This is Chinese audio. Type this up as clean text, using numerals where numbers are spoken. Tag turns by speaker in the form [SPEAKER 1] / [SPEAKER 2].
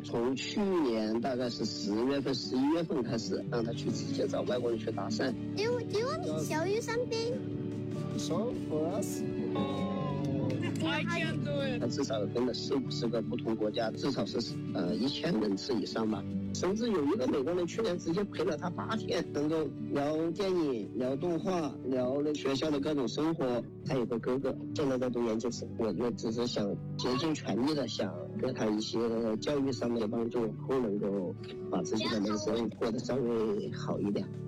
[SPEAKER 1] 从去年大概是10月份、11月份开始，让他去直接找外国人去搭讪。
[SPEAKER 2] Do you want me to show you something?
[SPEAKER 1] So for us.
[SPEAKER 3] I can't do it.
[SPEAKER 1] 他至少跟了40-50个不同国家，至少是1000人次以上吧。甚至有一个美国人去年直接陪了他8天，能够聊电影、聊动画、聊学校的各种生活。他有个哥哥，现在在读研究生，我只是想竭尽全力的想给他一些教育上面的帮助，后能够把自己的人生过得稍微好一点。